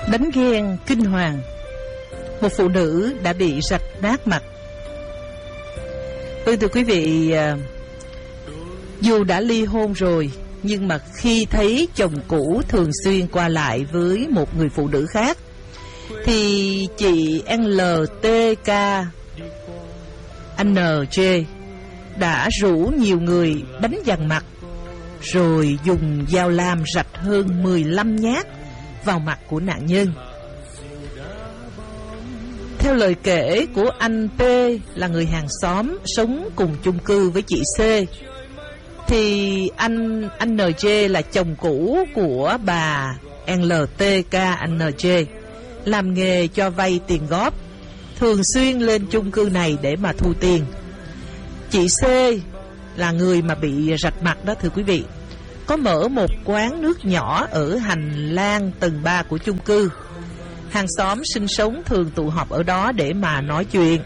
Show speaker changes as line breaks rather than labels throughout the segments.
Đánh ghen kinh hoàng. Một phụ nữ đã bị rạch nát mặt. Thưa quý vị, dù đã ly hôn rồi, nhưng mà khi thấy chồng cũ thường xuyên qua lại với một người phụ nữ khác, thì chị LTKNJ đã rủ nhiều người đánh dằn mặt, rồi dùng dao lam rạch hơn 15 nhát vào mặt của nạn nhân. Theo lời kể của anh P là người hàng xóm sống cùng chung cư với chị C, thì anh NJ là chồng cũ của bà LTKNJ, làm nghề cho vay tiền góp, thường xuyên lên chung cư này để mà thu tiền. Chị C là người mà bị rạch mặt đó, thưa quý vị, có mở một quán nước nhỏ ở hành lang tầng 3 của chung cư. Hàng xóm sinh sống thường tụ họp ở đó để mà nói chuyện.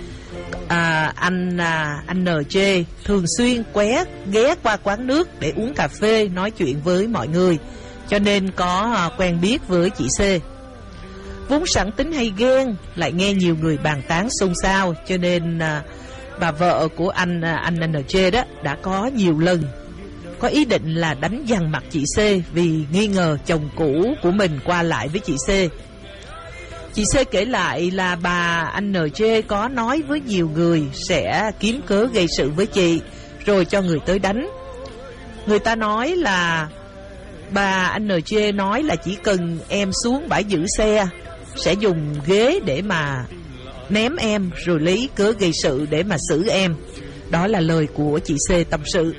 Anh NJ thường xuyên ghé qua quán nước để uống cà phê, nói chuyện với mọi người, cho nên có quen biết với chị C. Vốn sẵn tính hay ghen, lại nghe nhiều người bàn tán xôn xao, cho nên bà vợ của anh NJ đó đã có nhiều lần có ý định là đánh dằn mặt chị C vì nghi ngờ chồng cũ của mình qua lại với chị C. Chị C kể lại là bà NJ có nói với nhiều người sẽ kiếm cớ gây sự với chị, rồi cho người tới đánh. Người ta nói là bà NJ nói là chỉ cần em xuống bãi giữ xe, sẽ dùng ghế để mà ném em, rồi lấy cớ gây sự để mà xử em. Đó là lời của chị C tâm sự.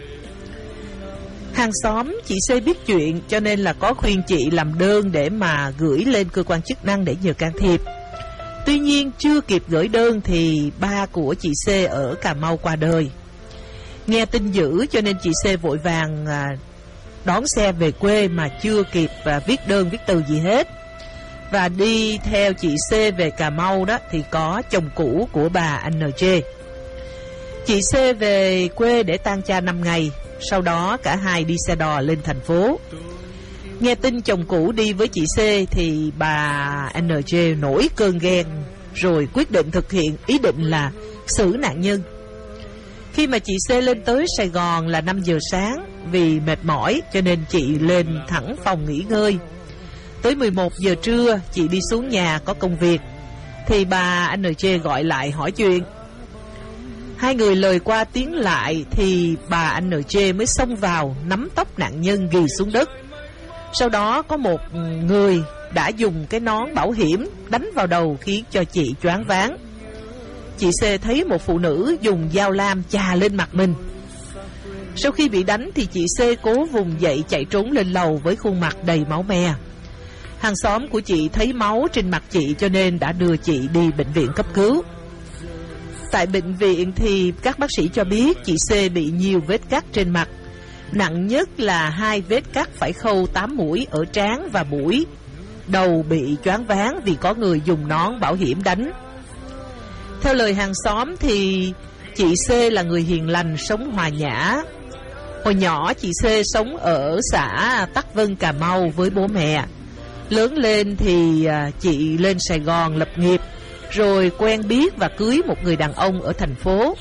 Hàng xóm chị C biết chuyện, cho nên là có khuyên chị làm đơn để mà gửi lên cơ quan chức năng để nhờ can thiệp. Tuy nhiên chưa kịp gửi đơn thì ba của chị C ở Cà Mau qua đời. Nghe tin dữ cho nên chị C vội vàng đón xe về quê mà chưa kịp viết đơn viết từ gì hết. Và đi theo chị C về Cà Mau đó thì có chồng cũ của bà NJ. Chị C về quê để tang cha 5 ngày. Sau đó cả hai đi xe đò lên thành phố. Nghe tin chồng cũ đi với chị C thì bà NJ nổi cơn ghen, rồi quyết định thực hiện ý định là xử nạn nhân. Khi mà chị C lên tới Sài Gòn là 5 giờ sáng, vì mệt mỏi cho nên chị lên thẳng phòng nghỉ ngơi. Tới 11 giờ trưa chị đi xuống nhà có công việc, thì bà NJ gọi lại hỏi chuyện. Hai người lời qua tiếng lại thì bà NJ mới xông vào nắm tóc nạn nhân ghì xuống đất. Sau đó có một người đã dùng cái nón bảo hiểm đánh vào đầu khiến cho chị choáng váng. Chị C thấy một phụ nữ dùng dao lam chà lên mặt mình. Sau khi bị đánh thì chị C cố vùng dậy chạy trốn lên lầu với khuôn mặt đầy máu me. Hàng xóm của chị thấy máu trên mặt chị cho nên đã đưa chị đi bệnh viện cấp cứu. Tại bệnh viện thì các bác sĩ cho biết chị C bị nhiều vết cắt trên mặt. Nặng nhất là 2 vết cắt phải khâu 8 mũi ở trán và mũi. Đầu bị choáng váng vì có người dùng nón bảo hiểm đánh. Theo lời hàng xóm thì chị C là người hiền lành, sống hòa nhã. Hồi nhỏ chị C sống ở xã Tắc Vân, Cà Mau với bố mẹ. Lớn lên thì chị lên Sài Gòn lập nghiệp, rồi quen biết và cưới một người đàn ông ở thành phố.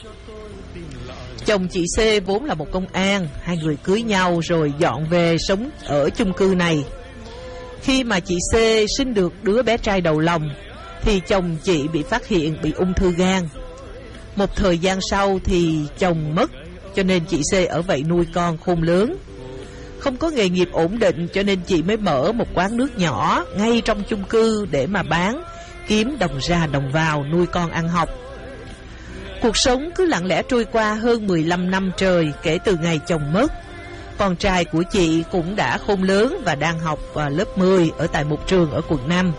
Chồng chị C vốn là một công an. Hai người cưới nhau rồi dọn về sống ở chung cư này. Khi mà chị C sinh được đứa bé trai đầu lòng thì chồng chị bị phát hiện bị ung thư gan. Một thời gian sau thì chồng mất, cho nên chị C ở vậy nuôi con khôn lớn. Không có nghề nghiệp ổn định cho nên chị mới mở một quán nước nhỏ ngay trong chung cư để mà bán, kiếm đồng ra đồng vào nuôi con ăn học. Cuộc sống cứ lặng lẽ trôi qua hơn 15 năm trời kể từ ngày chồng mất. Con trai của chị cũng đã khôn lớn và đang học lớp 10 ở tại một trường ở quận 5.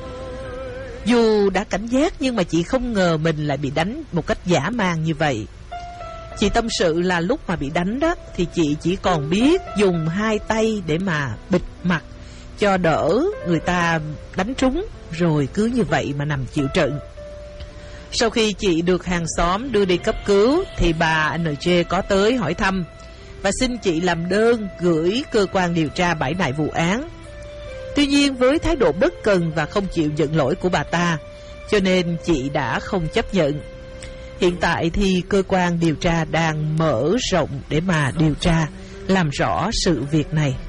Dù đã cảnh giác nhưng mà chị không ngờ mình lại bị đánh một cách dã man như vậy. Chị tâm sự là lúc mà bị đánh đó thì chị chỉ còn biết dùng 2 tay để mà bịt mặt cho đỡ người ta đánh trúng, rồi cứ như vậy mà nằm chịu trận. Sau khi chị được hàng xóm đưa đi cấp cứu thì bà NJ có tới hỏi thăm và xin chị làm đơn gửi cơ quan điều tra bãi nại vụ án. Tuy nhiên với thái độ bất cần và không chịu nhận lỗi của bà ta, cho nên chị đã không chấp nhận. Hiện tại thì cơ quan điều tra đang mở rộng để mà điều tra, làm rõ sự việc này.